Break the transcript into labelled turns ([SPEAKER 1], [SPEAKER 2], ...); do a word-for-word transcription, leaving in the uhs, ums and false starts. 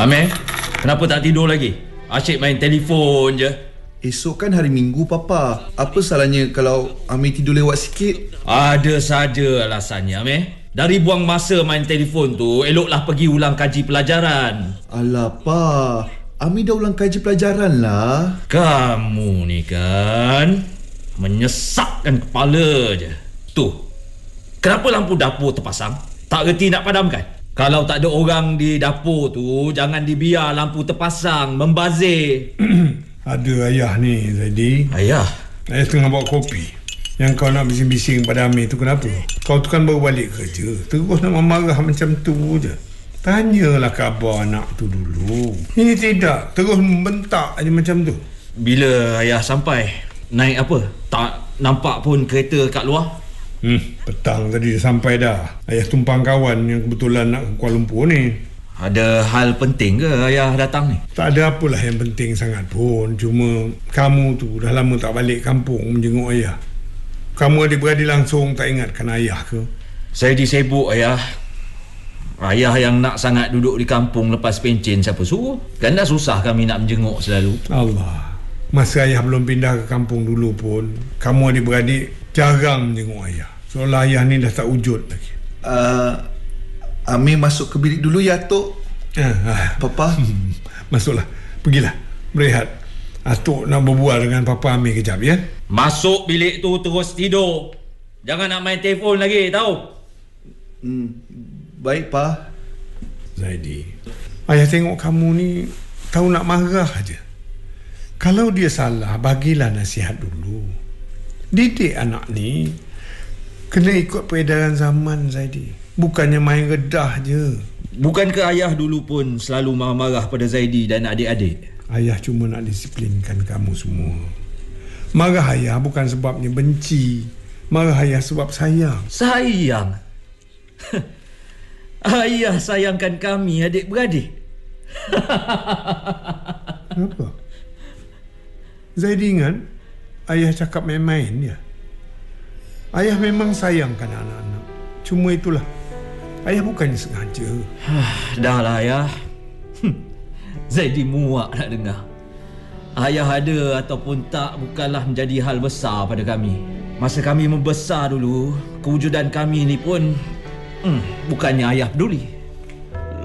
[SPEAKER 1] Amir, kenapa tak tidur lagi? Asyik main telefon je.
[SPEAKER 2] Esok kan hari Minggu, Papa. Apa salahnya kalau Amir tidur lewat sikit?
[SPEAKER 1] Ada saja alasannya, Amir. Dari buang masa main telefon tu, eloklah pergi ulang kaji pelajaran.
[SPEAKER 2] Alah, Pa. Amir dah ulang kaji pelajaran lah.
[SPEAKER 1] Kamu ni kan menyesakkan kepala je. Tu, kenapa lampu dapur terpasang? Tak reti nak padamkan? Kalau tak ada orang di dapur tu, jangan dibiar lampu terpasang, membazir.
[SPEAKER 3] Ada ayah ni, Zaidi.
[SPEAKER 1] Ayah?
[SPEAKER 3] Ayah tengah bawa kopi. Yang kau nak bising-bising pada Amir tu kenapa? Kau tu kan baru balik kerja, terus nak marah macam tu je. Tanyalah khabar anak tu dulu. Ini tidak, terus membentak aja macam tu.
[SPEAKER 1] Bila ayah sampai? Naik apa? Tak nampak pun kereta kat luar?
[SPEAKER 3] Hmm, petang tadi dah sampai dah. Ayah tumpang kawan yang kebetulan nak ke Kuala Lumpur ni.
[SPEAKER 1] Ada hal penting ke ayah datang ni?
[SPEAKER 3] Tak ada apalah yang penting sangat pun. Cuma kamu tu dah lama tak balik kampung menjenguk ayah. Kamu adik-beradik langsung tak ingatkan ayah ke?
[SPEAKER 1] Saya disibuk ayah. Ayah yang nak sangat duduk di kampung lepas pencen siapa suruh? Kan dah susah kami nak menjenguk selalu.
[SPEAKER 3] Allah. Masa ayah belum pindah ke kampung dulu pun, kamu adik-beradik jarang menjenguk ayah. Seolah ayah ni dah tak wujud lagi.
[SPEAKER 2] Uh, Amir masuk ke bilik dulu ya, Atuk.
[SPEAKER 3] Ah, ah.
[SPEAKER 2] Papa.
[SPEAKER 3] Hmm, masuklah. Pergilah. Berehat. Atuk nak berbual dengan Papa Amir kejap ya.
[SPEAKER 1] Masuk bilik tu terus tidur. Jangan nak main telefon lagi, tahu?
[SPEAKER 2] Hmm, baik, Pa.
[SPEAKER 3] Zaidi, ayah tengok kamu ni tahu nak marah aja. Kalau dia salah, bagilah nasihat dulu. Didik anak ni kena ikut peredaran zaman, Zaidi. Bukannya main redah je.
[SPEAKER 1] Bukankah ayah dulu pun selalu marah-marah pada Zaidi dan adik-adik?
[SPEAKER 3] Ayah cuma nak disiplinkan kamu semua. Marah ayah bukan sebabnya benci. Marah ayah sebab sayang.
[SPEAKER 1] Sayang? Ayah sayangkan kami adik-beradik.
[SPEAKER 3] Kenapa? Zaidi ingat ayah cakap main-main ya. Ayah memang sayangkan anak-anak. Cuma itulah, ayah bukannya sengaja.
[SPEAKER 1] Dah lah ayah. Zaidi muak nak dengar. Ayah ada ataupun tak bukanlah menjadi hal besar pada kami. Masa kami membesar dulu, kewujudan kami ni pun hmm, bukannya ayah peduli.